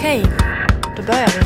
Okay, då börjar vi.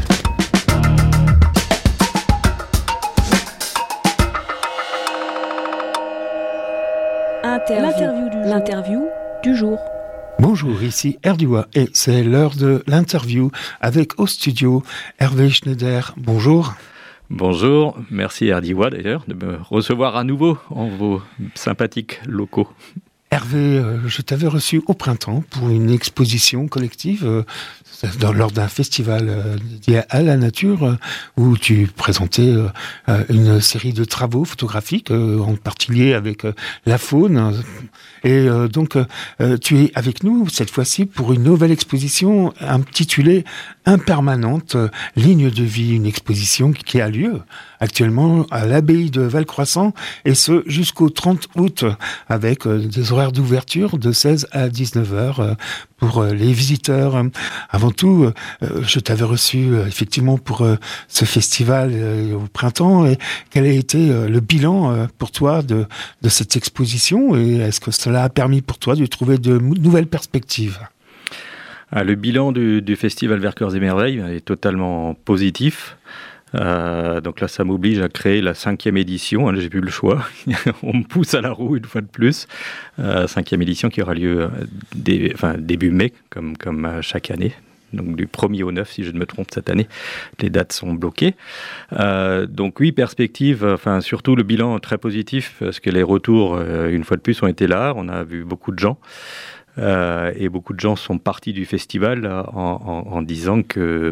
L'interview du jour. Bonjour, ici Erdua et c'est l'heure de l'interview avec au studio Hervé Schneider. Bonjour. Bonjour, merci Erdua d'ailleurs de me recevoir à nouveau en vos sympathiques locaux. Hervé, je t'avais reçu au printemps pour une exposition collective lors d'un festival dédié à la nature où tu présentais une série de travaux photographiques, en particulier avec la faune. Et donc, tu es avec nous cette fois-ci pour une nouvelle exposition intitulée Impermanente, ligne de vie, une exposition qui a lieu actuellement à l'abbaye de Valcroissant et ce jusqu'au 30 août avec des horaires d'ouverture de 16 à 19 heures pour les visiteurs. Avant tout, je t'avais reçu effectivement pour ce festival au printemps. Et quel a été le bilan pour toi de cette exposition et est-ce que cela a permis pour toi de trouver de nouvelles perspectives ? Le bilan du festival Vers Cœurs et Merveilles est totalement positif. Donc là, ça m'oblige à créer la 5e édition. J'ai plus le choix. On me pousse à la roue une fois de plus. 5e édition qui aura lieu début mai, comme chaque année. Donc du 1er au 9, si je ne me trompe, cette année. Les dates sont bloquées. Donc oui, perspective, surtout le bilan très positif, parce que les retours, une fois de plus, ont été là. On a vu beaucoup de gens. Et beaucoup de gens sont partis du festival en disant que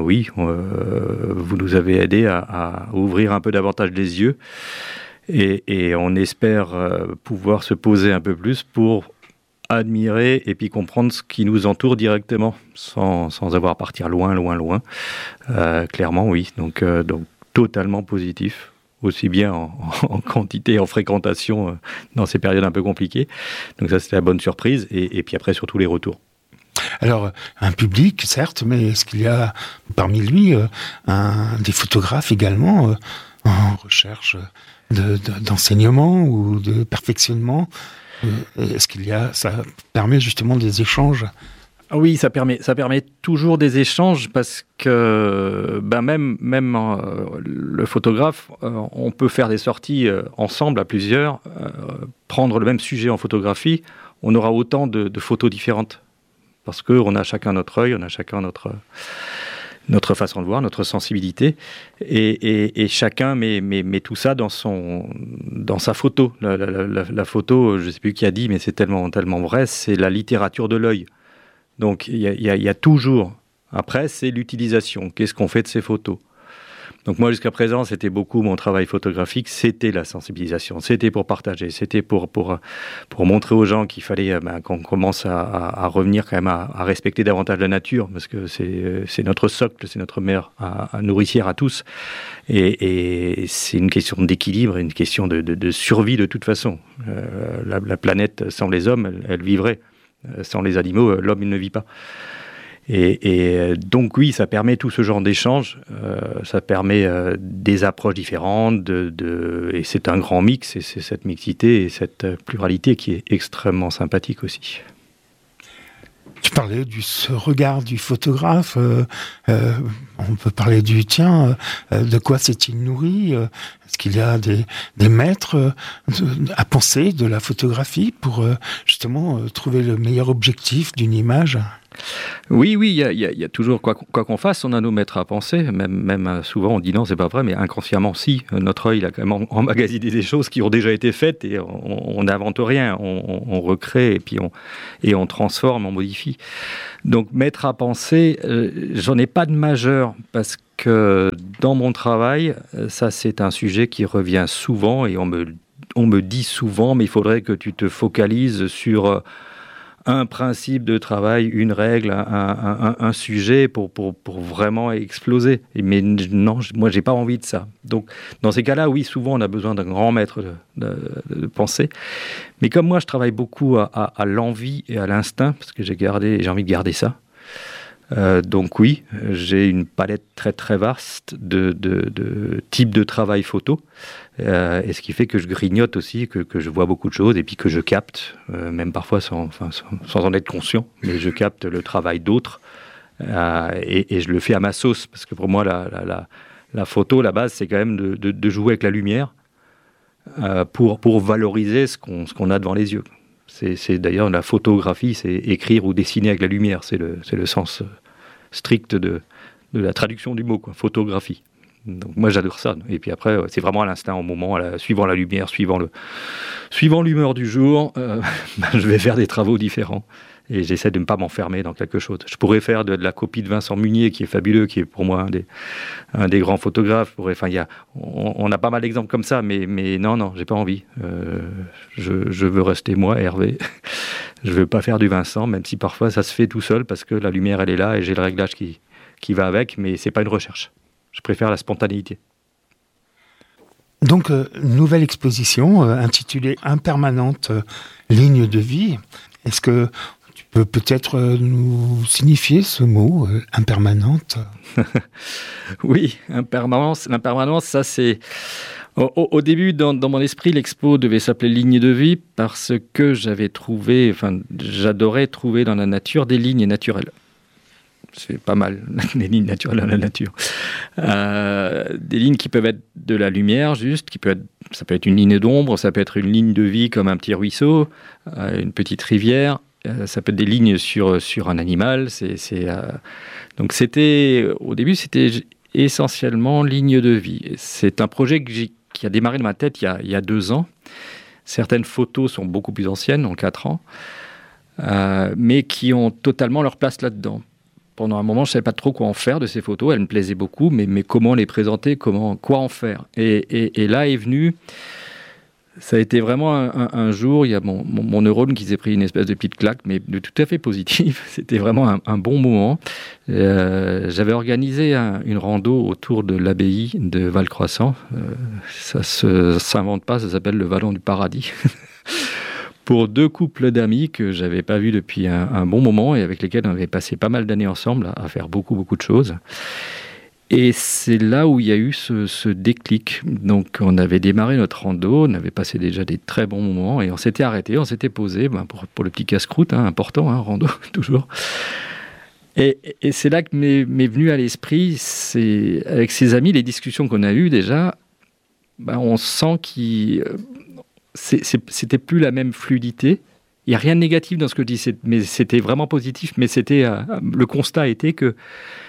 vous nous avez aidés à ouvrir un peu davantage les yeux et on espère pouvoir se poser un peu plus pour admirer et puis comprendre ce qui nous entoure directement sans avoir à partir loin. Clairement oui, donc totalement positif. Aussi bien en quantité et en fréquentation dans ces périodes un peu compliquées. Donc ça, c'était la bonne surprise. Et puis après, surtout les retours. Alors, un public, certes, mais est-ce qu'il y a parmi lui des photographes également en recherche d'enseignement ou de perfectionnement ? Est-ce qu'il y a, ça permet justement des échanges ? Oui, ça permet toujours des échanges parce que même le photographe, on peut faire des sorties ensemble à plusieurs, prendre le même sujet en photographie, on aura autant de photos différentes parce qu'on a chacun notre œil, on a chacun notre façon de voir, notre sensibilité et chacun met tout ça dans sa photo. La photo, je ne sais plus qui a dit, mais c'est tellement vrai, c'est la littérature de l'œil. Donc, il y a toujours, après, c'est l'utilisation. Qu'est-ce qu'on fait de ces photos ? Donc, moi, jusqu'à présent, c'était beaucoup mon travail photographique, c'était la sensibilisation, c'était pour partager, c'était pour montrer aux gens qu'il fallait qu'on commence à revenir quand même à respecter davantage la nature, parce que c'est notre socle, c'est notre mère à nourricière à tous. Et c'est une question d'équilibre, une question de survie de toute façon. La planète, sans les hommes, elle vivrait. Sans les animaux, l'homme il ne vit pas. Et donc oui, ça permet tout ce genre d'échanges, ça permet des approches différentes, et c'est un grand mix, et c'est cette mixité et cette pluralité qui est extrêmement sympathique aussi. Tu parlais ce regard du photographe, on peut parler du tien, de quoi s'est-il nourri ? Est-ce qu'il y a des maîtres à penser de la photographie pour justement trouver le meilleur objectif d'une image ? Oui, il y a toujours, quoi qu'on fasse, on a nos maîtres à penser, même souvent on dit non, c'est pas vrai, mais inconsciemment si, notre œil il a quand même emmagasiné des choses qui ont déjà été faites et on n'invente rien, on recrée et puis on transforme, on modifie. Donc maître à penser, j'en ai pas de majeur parce que dans mon travail, ça c'est un sujet qui revient souvent et on me dit souvent, mais il faudrait que tu te focalises sur un principe de travail, une règle, un sujet pour vraiment exploser. Mais non, moi, j'ai pas envie de ça. Donc, dans ces cas-là, oui, souvent, on a besoin d'un grand maître de pensée. Mais comme moi, je travaille beaucoup à l'envie et à l'instinct, parce que j'ai envie de garder ça. Donc oui, j'ai une palette très très vaste de types de travail photo, et ce qui fait que je grignote aussi, que je vois beaucoup de choses et puis que je capte, même parfois sans en être conscient, mais je capte le travail d'autres Et je le fais à ma sauce, parce que pour moi, la photo, la base, c'est quand même de jouer avec la lumière pour valoriser ce qu'on a devant les yeux. C'est d'ailleurs la photographie, c'est écrire ou dessiner avec la lumière. C'est le sens strict de la traduction du mot, quoi, photographie. Donc moi j'adore ça. Et puis après c'est vraiment à l'instinct, au moment, suivant la lumière, suivant l'humeur du jour, je vais faire des travaux différents. Et j'essaie de ne pas m'enfermer dans quelque chose. Je pourrais faire de la copie de Vincent Munier, qui est fabuleux, qui est pour moi un des grands photographes. On a pas mal d'exemples comme ça, mais non, j'ai pas envie. Je veux rester moi, Hervé. Je veux pas faire du Vincent, même si parfois ça se fait tout seul, parce que la lumière elle est là et j'ai le réglage qui va avec, mais c'est pas une recherche. Je préfère la spontanéité. Donc, nouvelle exposition intitulée Impermanente ligne de vie. Est-ce que tu peux peut-être nous signifier ce mot, impermanente? Oui, impermanence. L'impermanence, ça c'est... Au début, dans mon esprit, l'expo devait s'appeler Ligne de vie parce que j'adorais trouver dans la nature des lignes naturelles. C'est pas mal, les lignes naturelles dans la nature. Des lignes qui peuvent être de la lumière, juste, ça peut être une ligne d'ombre, ça peut être une ligne de vie comme un petit ruisseau, une petite rivière, ça peut être des lignes sur un animal. Donc au début, c'était essentiellement ligne de vie. C'est un projet qui a démarré dans ma tête il y a 2 ans. Certaines photos sont beaucoup plus anciennes, en 4 ans, mais qui ont totalement leur place là-dedans. Pendant un moment, je ne savais pas trop quoi en faire de ces photos. Elles me plaisaient beaucoup, mais comment les présenter, quoi en faire. Et là est venu... Ça a été vraiment un jour, il y a mon neurone qui s'est pris une espèce de petite claque, mais de tout à fait positive. C'était vraiment un bon moment. J'avais organisé une rando autour de l'abbaye de Val-Croissant. Ça ne s'invente pas, ça s'appelle le Vallon du Paradis. Pour 2 couples d'amis que je n'avais pas vus depuis un bon moment et avec lesquels on avait passé pas mal d'années ensemble à faire beaucoup de choses. Et c'est là où il y a eu ce déclic. Donc on avait démarré notre rando, on avait passé déjà des très bons moments et on s'était arrêté, on s'était posé pour le petit casse-croûte, important, rando, toujours. Et c'est là que m'est venu à l'esprit, avec ces amis, les discussions qu'on a eues déjà, on sent c'était plus la même fluidité. Il n'y a rien de négatif dans ce que je dis, mais c'était vraiment positif, mais le constat était que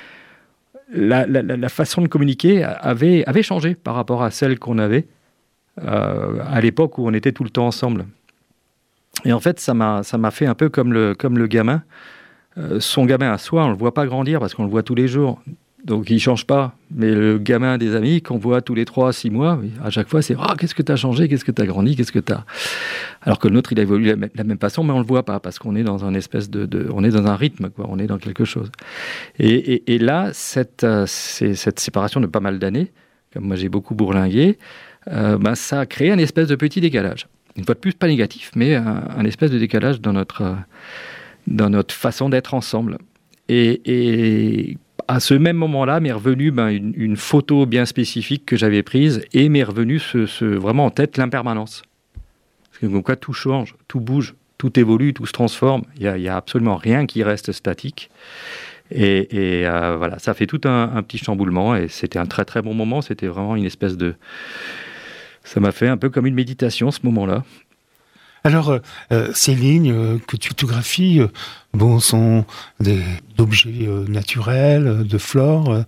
la façon de communiquer avait changé par rapport à celle qu'on avait à l'époque où on était tout le temps ensemble. Et en fait, ça m'a fait un peu comme le gamin. Son gamin à soi, on ne le voit pas grandir parce qu'on le voit tous les jours. Donc il ne change pas. Mais le gamin des amis, qu'on voit tous les 3-6 mois, à chaque fois, c'est « qu'est-ce que tu as changé, qu'est-ce que tu as grandi, qu'est-ce que tu as... » Alors que le nôtre, il a évolué de la même façon, mais on ne le voit pas parce qu'on est dans un espèce on est dans un rythme, quoi, on est dans quelque chose. Et là, cette séparation de pas mal d'années, comme moi j'ai beaucoup bourlingué, ça a créé un espèce de petit décalage. Une fois de plus, pas négatif, mais un espèce de décalage dans notre façon d'être ensemble. Et à ce même moment-là, m'est revenue une photo bien spécifique que j'avais prise et m'est revenue vraiment en tête l'impermanence. Parce que comme quoi tout change, tout bouge, tout évolue, tout se transforme. Il n'y a absolument rien qui reste statique. Et voilà, ça fait tout un petit chamboulement et c'était un très très bon moment. C'était vraiment une espèce de... Ça m'a fait un peu comme une méditation ce moment-là. Alors, ces lignes que tu photographies sont d'objets naturels, de flore,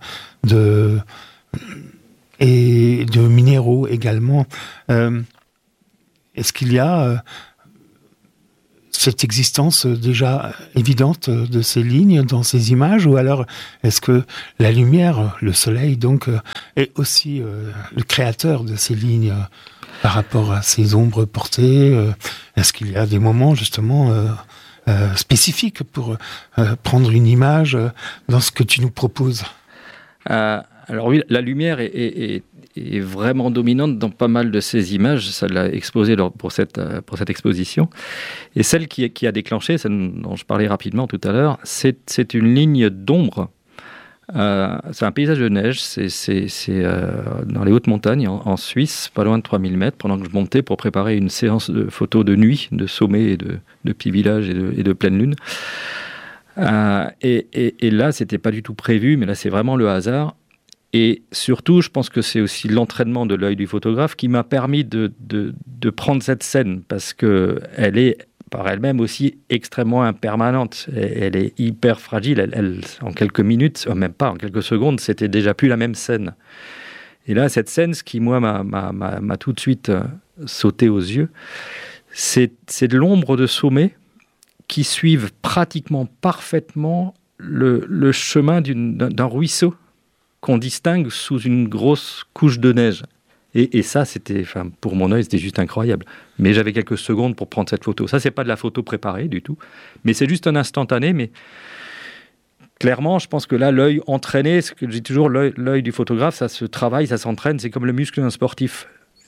et de minéraux également. Est-ce qu'il y a cette existence déjà évidente de ces lignes dans ces images, ou alors est-ce que la lumière, le soleil, donc, est aussi le créateur de ces lignes par rapport à ces ombres portées? Est-ce qu'il y a des moments justement spécifiques pour prendre une image dans ce que tu nous proposes? Alors oui, la lumière est vraiment dominante dans pas mal de ces images. Ça l'a exposé pour cette exposition. Et celle qui a déclenché, celle dont je parlais rapidement tout à l'heure, c'est une ligne d'ombre. C'est un paysage de neige, c'est dans les hautes montagnes en Suisse, pas loin de 3000 mètres, pendant que je montais pour préparer une séance de photos de nuit, de sommets et de petits villages et de pleine lune. Et là, c'était pas du tout prévu, mais là, c'est vraiment le hasard. Et surtout, je pense que c'est aussi l'entraînement de l'œil du photographe qui m'a permis de prendre cette scène, parce qu'elle est par elle-même aussi extrêmement impermanente. Elle est hyper fragile. Elle, en quelques minutes, même pas, en quelques secondes, c'était déjà plus la même scène. Et là, cette scène, ce qui, moi, m'a tout de suite sauté aux yeux, c'est de l'ombre de sommets qui suivent pratiquement parfaitement le chemin d'un ruisseau qu'on distingue sous une grosse couche de neige. Et ça, pour mon œil, c'était juste incroyable. Mais j'avais quelques secondes pour prendre cette photo. Ça, c'est pas de la photo préparée du tout, mais c'est juste un instantané. Mais clairement, je pense que là, l'œil entraîné, ce que je dis toujours, l'œil du photographe, ça se travaille, ça s'entraîne. C'est comme le muscle d'un sportif.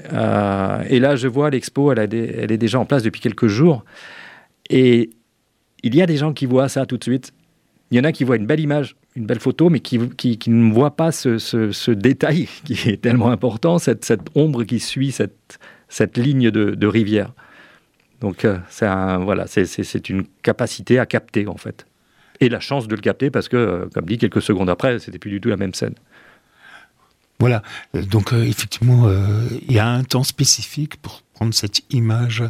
Et là, je vois l'expo, elle est déjà en place depuis quelques jours. Et il y a des gens qui voient ça tout de suite. Il y en a qui voient une belle image, une belle photo, mais qui ne voient pas ce détail qui est tellement important, cette ombre qui suit cette ligne de rivière. Donc, c'est une capacité à capter, en fait. Et la chance de le capter, parce que, comme dit, quelques secondes après, c'était plus du tout la même scène. Voilà, donc effectivement, il y a un temps spécifique pour prendre cette image.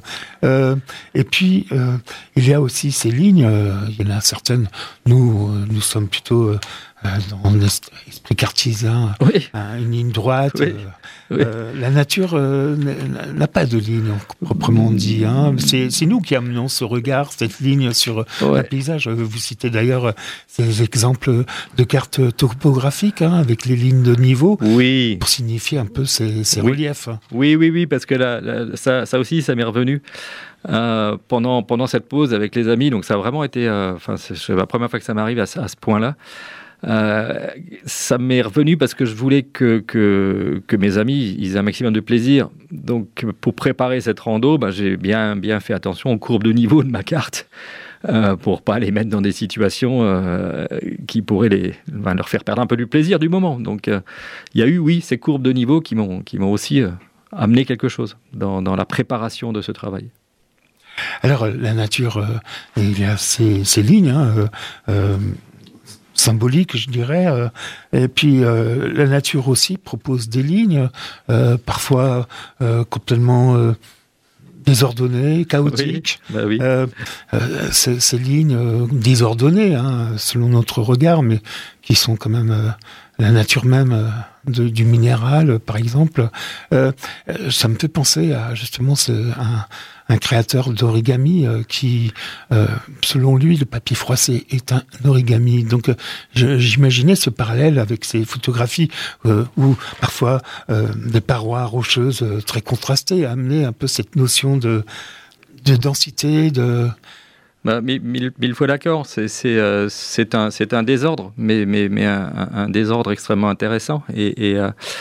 Et puis, il y a aussi ces lignes, il y en a certaines, nous sommes plutôt dans l'esprit cartésien, oui. Une ligne droite. Oui. Oui. La nature n'a pas de ligne, proprement dit. Hein. C'est nous qui amenons ce regard, cette ligne sur le paysage. Vous citez d'ailleurs ces exemples de cartes topographiques, hein, avec les lignes de niveau, oui. Pour signifier un peu ces reliefs. Oui, parce que ça aussi, ça m'est revenu. Pendant cette pause avec les amis, donc ça a vraiment été, c'est la première fois que ça m'arrive à ce point-là. Ça m'est revenu parce que je voulais que mes amis ils aient un maximum de plaisir. Donc pour préparer cette rando, j'ai bien fait attention aux courbes de niveau de ma carte pour pas les mettre dans des situations qui pourraient leur faire perdre un peu du plaisir du moment. Donc il y a eu ces courbes de niveau qui m'ont aussi amené quelque chose dans la préparation de ce travail. Alors la nature, il y a ces lignes, symbolique, je dirais. Et puis, la nature aussi propose des lignes, parfois complètement désordonnées, chaotiques. Oui. Ces lignes désordonnées, selon notre regard, mais qui sont quand même la nature même du minéral, par exemple. Ça me fait penser à, justement, un créateur d'origami qui, selon lui, le papier froissé est un origami. Donc, j'imaginais ce parallèle avec ces photographies où parfois des parois rocheuses très contrastées amenaient un peu cette notion de densité, de... Mille fois d'accord, c'est un désordre, mais un désordre extrêmement intéressant. Et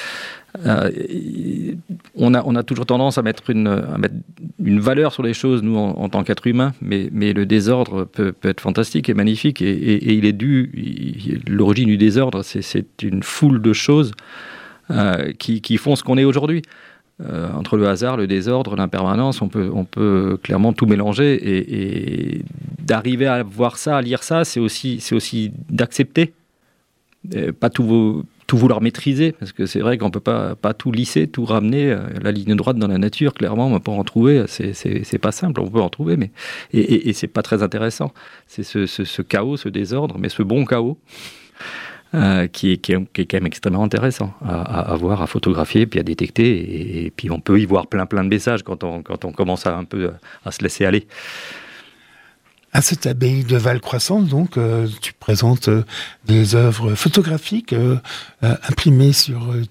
on a toujours tendance à mettre une valeur sur les choses, nous, en tant qu'êtres humains, mais le désordre peut être fantastique et magnifique, et il est l'origine du désordre, c'est une foule de choses qui font ce qu'on est aujourd'hui. Entre le hasard, le désordre, l'impermanence, on peut clairement tout mélanger, et d'arriver à voir ça, à lire ça, c'est aussi d'accepter, pas tout vouloir maîtriser, parce que c'est vrai qu'on peut pas tout lisser, tout ramener. La ligne droite dans la nature, clairement, on peut en trouver, c'est pas simple, on peut en trouver, mais et c'est pas très intéressant. C'est ce chaos, ce désordre, mais ce bon chaos. Qui est quand même extrêmement intéressant à voir, à photographier, puis à détecter, et puis on peut y voir plein de messages quand on commence un peu à se laisser aller. À cette abbaye de Valcroissant, donc, tu présentes des œuvres photographiques imprimées sur